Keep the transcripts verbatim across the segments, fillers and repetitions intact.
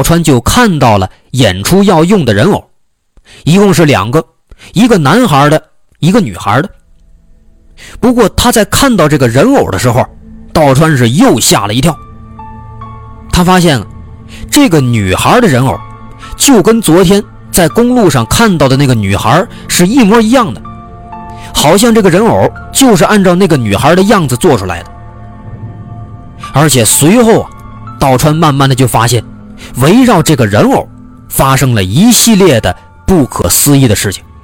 道川就看到了演出要用的人偶，一共是两个，一个男孩的，一个女孩的。不过他在看到这个人偶的时候，道川是又吓了一跳。他发现啊，这个女孩的人偶就跟昨天在公路上看到的那个女孩是一模一样的，好像这个人偶就是按照那个女孩的样子做出来的。而且随后啊，道川慢慢的就发现，围绕这个人偶发生了一系列的不可思议的事情。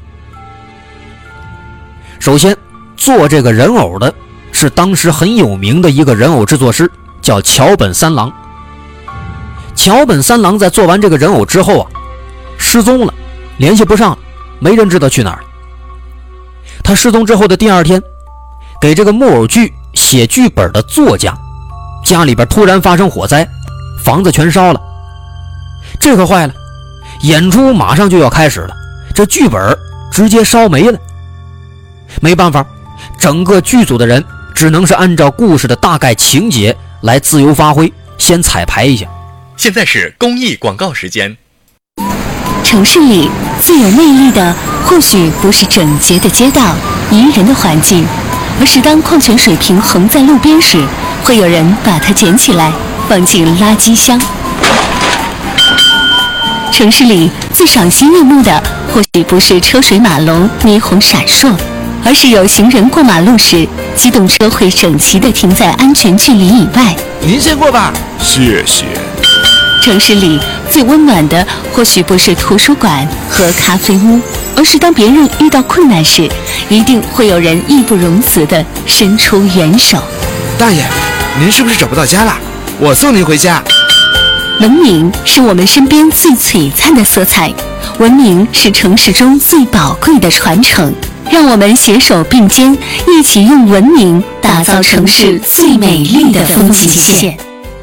首先，做这个人偶的是当时很有名的一个人偶制作师，叫桥本三郎。桥本三郎在做完这个人偶之后啊，失踪了，联系不上了，没人知道去哪儿了。他失踪之后的第二天，给这个木偶剧写剧本的作家家里边突然发生火灾，房子全烧了。这可坏了，演出马上就要开始了，这剧本直接烧没了。没办法，整个剧组的人只能是按照故事的大概情节来自由发挥，先彩排一下。 现在是公益广告时间。 城市里最有魅力的或许不是整洁的街道、宜人的环境，而是当矿泉水瓶横在路边时，会有人把它捡起来放进垃圾箱。城市里最赏心悦目的或许不是车水马龙、霓虹闪烁，而是有行人过马路时，机动车会整齐地停在安全距离以外。 您先过吧， 谢谢。 城市里最温暖的或许不是图书馆和咖啡屋，而是当别人遇到困难时，一定会有人义不容辞地伸出援手。 大爷，您是不是找不到家了？我送您回家。 文明是我们身边最璀璨的色彩，文明是城市中最宝贵的传承。让我们携手并肩，一起用文明打造城市最美丽的风景线。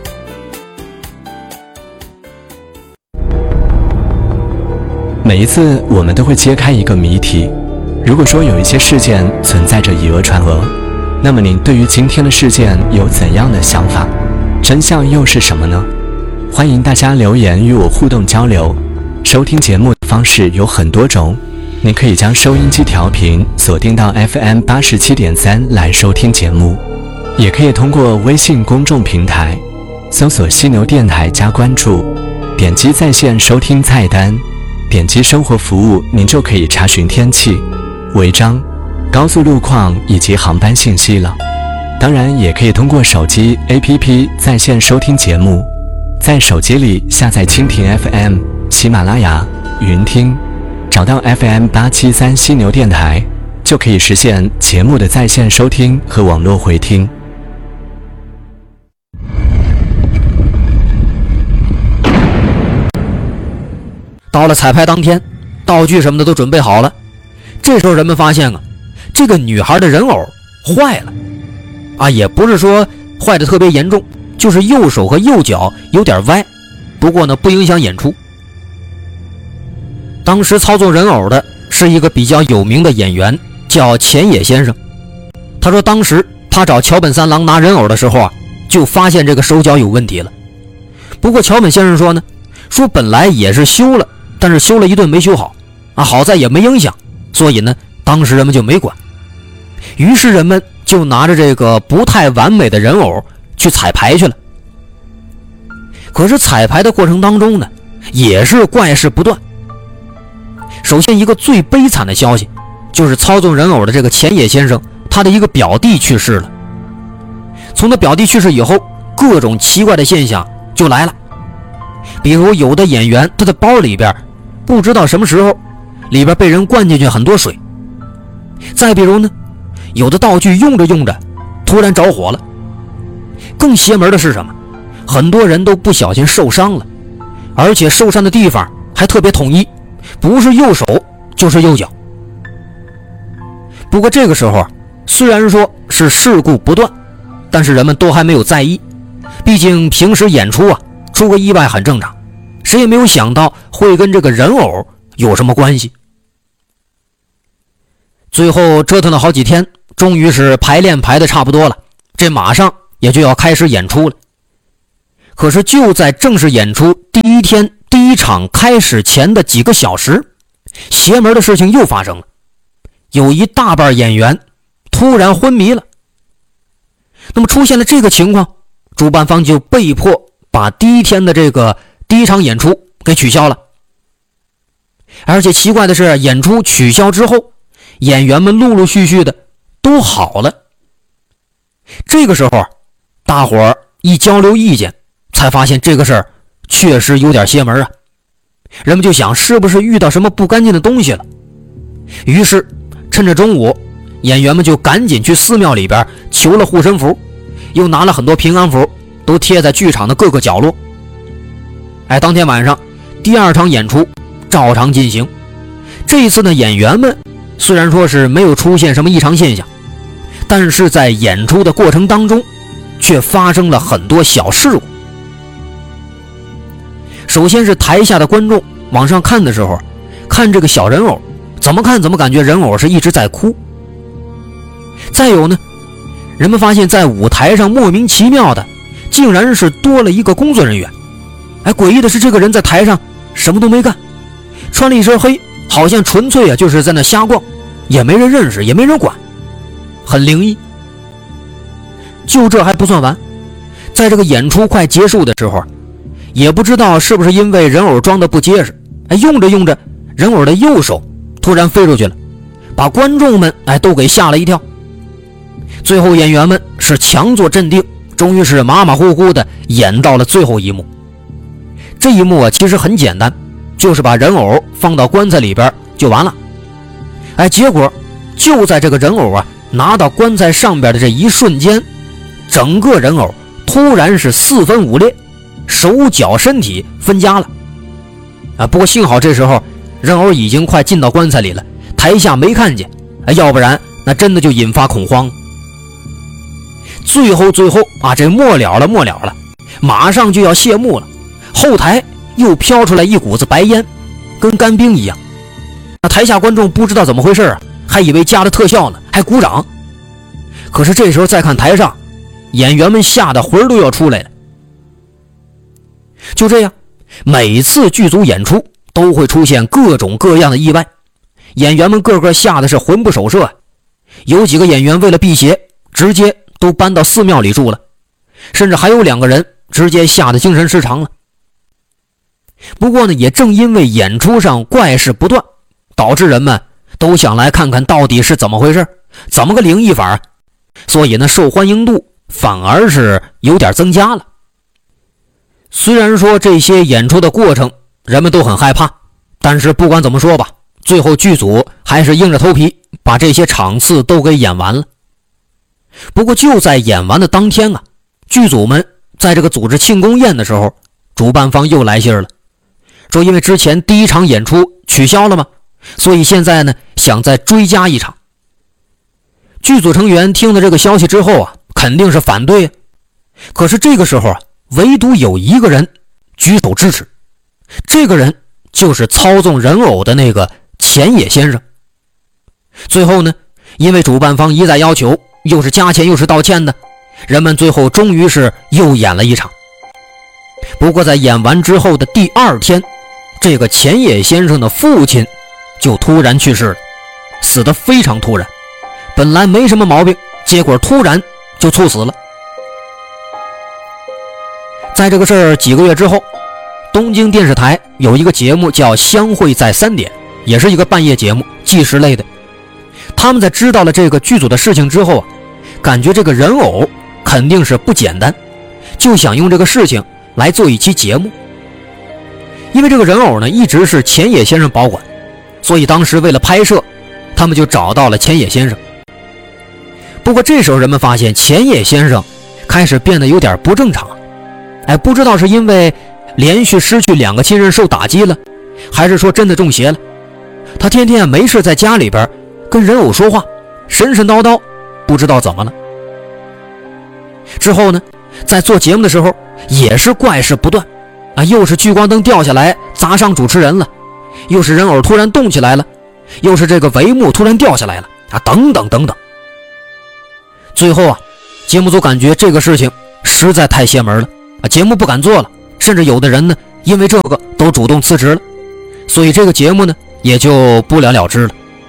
每一次我们都会揭开一个谜题，如果说有一些事件存在着以讹传讹，那么您对于今天的事件有怎样的想法？真相又是什么呢？欢迎大家留言与我互动交流。收听节目的方式有很多种，您可以将收音机调频锁定到 F M 八十七点三 来收听节目，也可以通过微信公众平台搜索犀牛电台加关注，点击在线收听菜单，点击生活服务，您就可以查询天气、违章、高速路况以及航班信息了。当然也可以通过手机 A P P 在线收听节目，在手机里下载蜻蜓 F M、 喜马拉雅、云听，找到 F M 八七三犀牛电台，就可以实现节目的在线收听和网络回听。 到了彩排当天，道具什么的都准备好了。这时候人们发现啊，这个女孩的人偶坏了啊，也不是说坏的特别严重，就是右手和右脚有点歪，不过呢不影响演出。当时操纵人偶的是一个比较有名的演员，叫浅野先生。他说当时他找桥本三郎拿人偶的时候啊，就发现这个手脚有问题了。不过桥本先生说呢，说本来也是修了，但是修了一顿没修好啊，好在也没影响，所以呢当时人们就没管。于是人们就拿着这个不太完美的人偶去彩排去了。可是彩排的过程当中呢，也是怪事不断。首先一个最悲惨的消息，就是操纵人偶的这个浅野先生，他的一个表弟去世了。从他表弟去世以后，各种奇怪的现象就来了。比如有的演员他的包里边不知道什么时候里边被人灌进去很多水。再比如呢，有的道具用着用着突然着火了。更邪门的是什么？很多人都不小心受伤了，而且受伤的地方还特别统一，不是右手就是右脚。不过这个时候虽然说是事故不断，但是人们都还没有在意，毕竟平时演出啊，出个意外很正常，谁也没有想到会跟这个人偶有什么关系。最后折腾了好几天，终于是排练排的差不多了，这马上也就要开始演出了。可是就在正式演出第一一天第一场开始前的几个小时，邪门的事情又发生了，有一大半演员突然昏迷了。那么出现了这个情况，主办方就被迫把第一天的这个第一场演出给取消了。而且奇怪的是，演出取消之后，演员们陆陆续续的都好了。这个时候大伙儿一交流意见，才发现这个事儿确实有点邪门啊。人们就想是不是遇到什么不干净的东西了，于是趁着中午，演员们就赶紧去寺庙里边求了护身符，又拿了很多平安符，都贴在剧场的各个角落。哎，当天晚上第二场演出照常进行。这一次呢，演员们虽然说是没有出现什么异常现象，但是在演出的过程当中却发生了很多小事故。首先是台下的观众往上看的时候，看这个小人偶，怎么看怎么感觉人偶是一直在哭。再有呢，人们发现在舞台上莫名其妙的竟然是多了一个工作人员。哎，诡异的是这个人在台上什么都没干，穿了一身黑，好像纯粹啊就是在那瞎逛，也没人认识，也没人管，很灵异。就这还不算完，在这个演出快结束的时候，也不知道是不是因为人偶装的不结实，哎，用着用着人偶的右手突然飞出去了，把观众们哎都给吓了一跳。最后演员们是强作镇定，终于是马马虎虎的演到了最后一幕。这一幕啊其实很简单，就是把人偶放到棺材里边就完了。哎，结果就在这个人偶啊拿到棺材上边的这一瞬间，整个人偶突然是四分五裂，手脚身体分家了。啊，不过幸好这时候人偶已经快进到棺材里了，台下没看见，啊，要不然那真的就引发恐慌。最后最后啊，这末了了末了了，马上就要谢幕了，后台又飘出来一股子白烟，跟干冰一样。那台下观众不知道怎么回事啊，还以为加了特效呢，还鼓掌。可是这时候再看台上，演员们吓得魂都要出来了。就这样，每次剧组演出都会出现各种各样的意外，演员们个个吓得是魂不守舍。有几个演员为了辟邪，直接都搬到寺庙里住了，甚至还有两个人直接吓得精神失常了。不过呢，也正因为演出上怪事不断，导致人们都想来看看到底是怎么回事，怎么个灵异法啊，所以呢，受欢迎度反而是有点增加了。虽然说这些演出的过程人们都很害怕，但是不管怎么说吧，最后剧组还是硬着头皮把这些场次都给演完了。不过就在演完的当天啊，剧组们在这个组织庆功宴的时候，主办方又来信了，说因为之前第一场演出取消了嘛，所以现在呢想再追加一场。剧组成员听了这个消息之后啊，肯定是反对啊。可是这个时候啊，唯独有一个人举手支持，这个人就是操纵人偶的那个钱野先生。最后呢，因为主办方一再要求，又是加钱又是道歉的，人们最后终于是又演了一场。不过在演完之后的第二天，这个钱野先生的父亲就突然去世了，死得非常突然，本来没什么毛病，结果突然就猝死了。在这个事儿几个月之后，东京电视台有一个节目叫《相会在三点》，也是一个半夜节目，纪实类的。他们在知道了这个剧组的事情之后啊，感觉这个人偶肯定是不简单，就想用这个事情来做一期节目。因为这个人偶呢一直是钱野先生保管，所以当时为了拍摄，他们就找到了钱野先生。不过这时候人们发现钱野先生开始变得有点不正常，哎，不知道是因为连续失去两个亲人受打击了，还是说真的中邪了。他天天没事在家里边跟人偶说话，神神叨叨，不知道怎么了。之后呢，在做节目的时候也是怪事不断啊，又是聚光灯掉下来砸伤主持人了，又是人偶突然动起来了，又是这个帷幕突然掉下来了啊，等等等等。最后啊，节目组感觉这个事情实在太邪门了啊，节目不敢做了，甚至有的人呢因为这个都主动辞职了，所以这个节目呢也就不了了之了。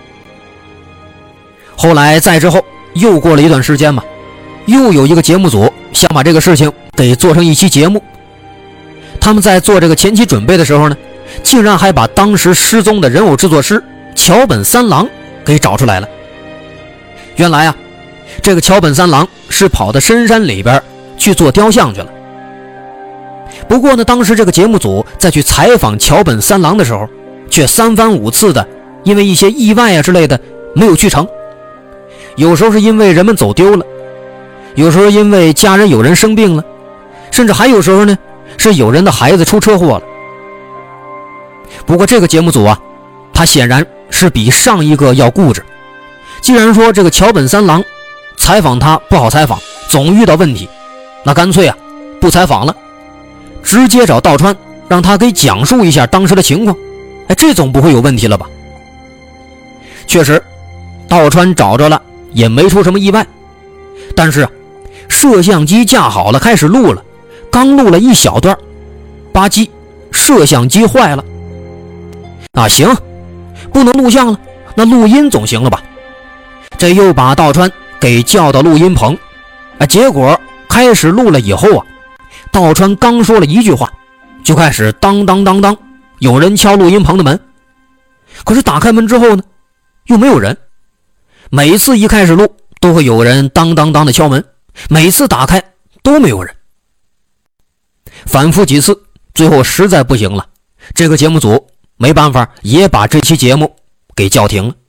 后来再之后又过了一段时间嘛，又有一个节目组想把这个事情给做成一期节目。他们在做这个前期准备的时候呢，竟然还把当时失踪的人偶制作师桥本三郎给找出来了。原来啊，这个桥本三郎是跑到深山里边去做雕像去了。不过呢，当时这个节目组在去采访桥本三郎的时候，却三番五次的因为一些意外啊之类的没有去成。有时候是因为人们走丢了，有时候因为家人有人生病了，甚至还有时候呢是有人的孩子出车祸了。不过这个节目组啊，他显然是比上一个要固执。既然说这个桥本三郎采访他不好采访，总遇到问题，那干脆啊不采访了，直接找道川让他给讲述一下当时的情况。哎，这总不会有问题了吧？确实道川找着了，也没出什么意外。但是啊，摄像机架好了，开始录了，刚录了一小段，吧唧，摄像机坏了。啊行，不能录像了，那录音总行了吧？这又把道川给叫到录音棚。啊，结果开始录了以后啊，道川刚说了一句话，就开始当当当当有人敲录音棚的门。可是打开门之后呢，又没有人。每次一开始录都会有人当当当的敲门，每次打开都没有人。反复几次，最后实在不行了，这个节目组没办法也把这期节目给叫停了。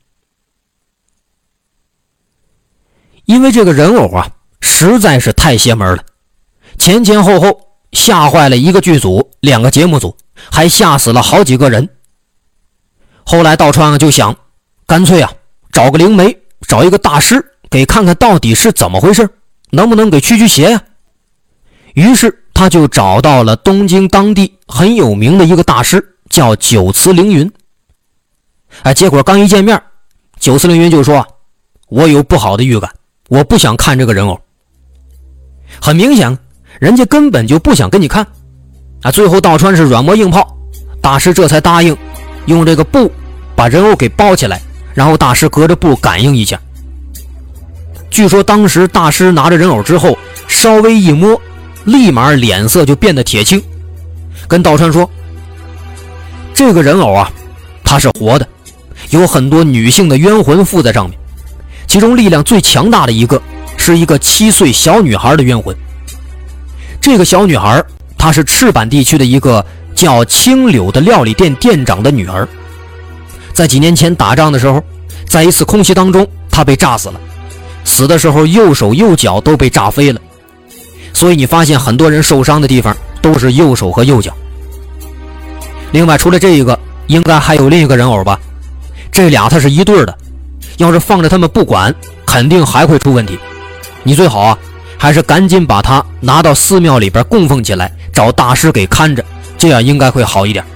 因为这个人偶啊实在是太邪门了，前前后后吓坏了一个剧组，两个节目组，还吓死了好几个人。后来道川就想，干脆啊找个灵媒，找一个大师给看看到底是怎么回事，能不能给驱驱邪呀？于是他就找到了东京当地很有名的一个大师，叫九慈凌云。哎，结果刚一见面，九慈凌云就说啊，我有不好的预感，我不想看这个人偶。很明显人家根本就不想跟你看啊。最后道川是软磨硬泡，大师这才答应用这个布把人偶给包起来，然后大师隔着布感应一下。据说当时大师拿着人偶之后稍微一摸，立马脸色就变得铁青，跟道川说，这个人偶啊它是活的，有很多女性的冤魂附在上面，其中力量最强大的一个是一个七岁小女孩的冤魂。这个小女孩她是赤坂地区的一个叫青柳的料理店店长的女儿，在几年前打仗的时候，在一次空袭当中她被炸死了，死的时候右手右脚都被炸飞了，所以你发现很多人受伤的地方都是右手和右脚。另外除了这一个，应该还有另一个人偶吧，这俩它是一对的，要是放着他们不管，肯定还会出问题。你最好啊还是赶紧把它拿到寺庙里边供奉起来，找大师给看着，这样应该会好一点。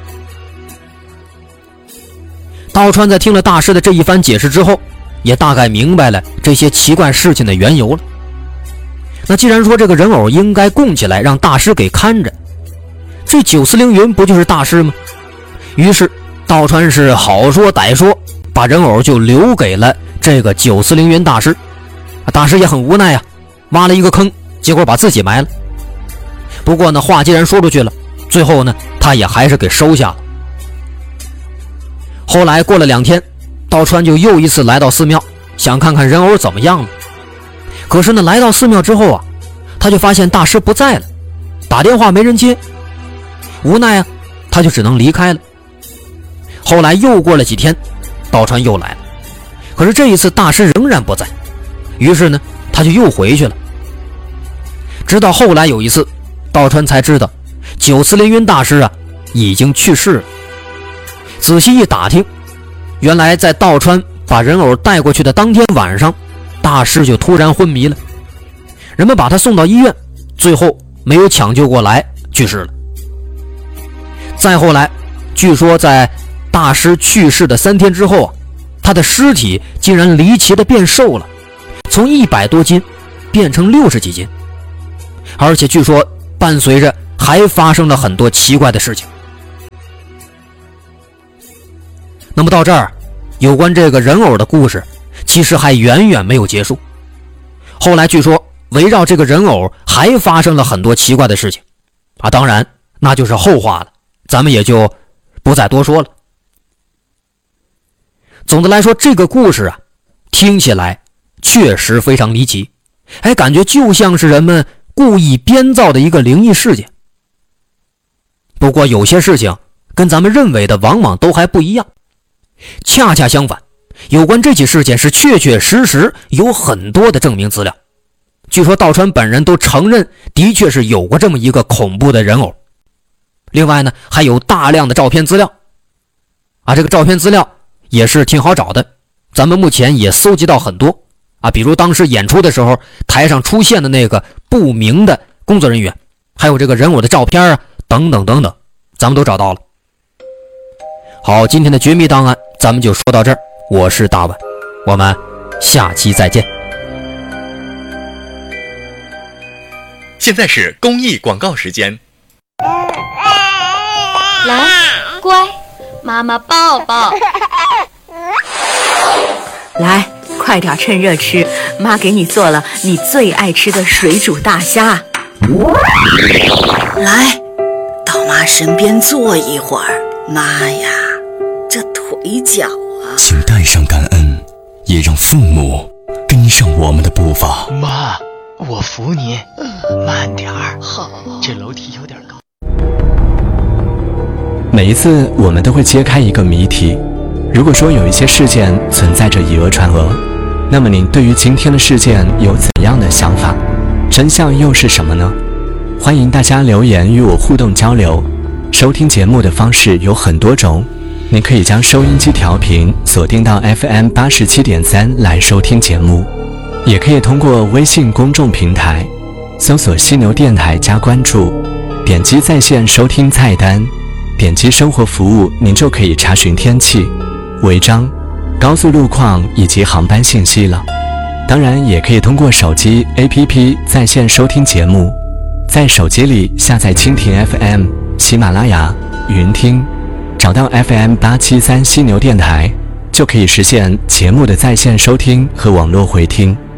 道川在听了大师的这一番解释之后，也大概明白了这些奇怪事情的缘由了。那既然说这个人偶应该供起来让大师给看着，这九司凌云不就是大师吗？于是道川是好说歹说，把人偶就留给了这个九司凌云大师。大师也很无奈啊，挖了一个坑，结果把自己埋了。不过呢，话既然说出去了，最后呢他也还是给收下了。后来过了两天，道川就又一次来到寺庙，想看看人偶怎么样了。可是呢来到寺庙之后啊，他就发现大师不在了，打电话没人接，无奈啊他就只能离开了。后来又过了几天，道川又来了，可是这一次大师仍然不在，于是呢他就又回去了。直到后来有一次，道川才知道九司凌云大师啊已经去世了。仔细一打听，原来在道川把人偶带过去的当天晚上，大师就突然昏迷了，人们把他送到医院，最后没有抢救过来，去世了。再后来据说在大师去世的三天之后啊，他的尸体竟然离奇的变瘦了，从一百多斤变成六十几斤，而且据说伴随着还发生了很多奇怪的事情。 那么到这儿，有关这个人偶的故事其实还远远没有结束。后来据说围绕这个人偶还发生了很多奇怪的事情啊，当然那就是后话了，咱们也就不再多说了。总的来说，这个故事啊，听起来确实非常离奇，哎，感觉就像是人们故意编造的一个灵异事件。不过有些事情跟咱们认为的往往都还不一样，恰恰相反，有关这起事件是确确实实有很多的证明资料。据说道川本人都承认的确是有过这么一个恐怖的人偶。另外呢，还有大量的照片资料啊，这个照片资料也是挺好找的，咱们目前也搜集到很多啊，比如当时演出的时候台上出现的那个不明的工作人员，还有这个人偶的照片啊，等等等等，咱们都找到了。好，今天的绝密档案咱们就说到这儿，我是大碗，我们下期再见。 现在是公益广告时间。 来，乖，妈妈抱抱。 来，快点趁热吃，妈给你做了你最爱吃的水煮大虾。 来，到妈身边坐一会儿。妈呀，这腿脚啊！ 请带上感恩，也让父母跟上我们的步伐。 妈，我扶你，慢点儿。好，这楼梯有点高。 每一次我们都会揭开一个谜题。如果说有一些事件存在着以讹传讹，那么您对于今天的事件有怎样的想法？真相又是什么呢？欢迎大家留言与我互动交流。收听节目的方式有很多种，您可以将收音机调频锁定到 F M 八十七点三 来收听节目，也可以通过微信公众平台搜索犀牛电台加关注，点击在线收听菜单，点击生活服务，您就可以查询天气、违章、高速路况以及航班信息了。当然也可以通过手机 A P P 在线收听节目，在手机里下载蜻蜓 F M、 喜马拉雅、云听，找到 F M 八七三犀牛电台，就可以实现节目的在线收听和网络回听。